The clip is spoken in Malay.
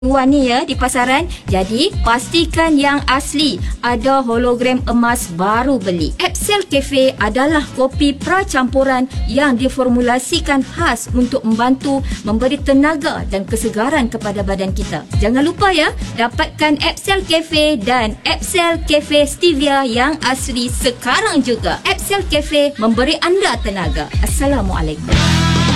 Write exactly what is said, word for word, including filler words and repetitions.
Wan ni ya di pasaran. Jadi pastikan yang asli. Ada hologram emas baru beli. Epsel Cafe adalah kopi pracampuran yang diformulasikan khas untuk membantu memberi tenaga dan kesegaran kepada badan kita. Jangan lupa ya, dapatkan Epsel Cafe dan Epsel Cafe Stevia yang asli sekarang juga. Epsel Cafe memberi anda tenaga. Assalamualaikum.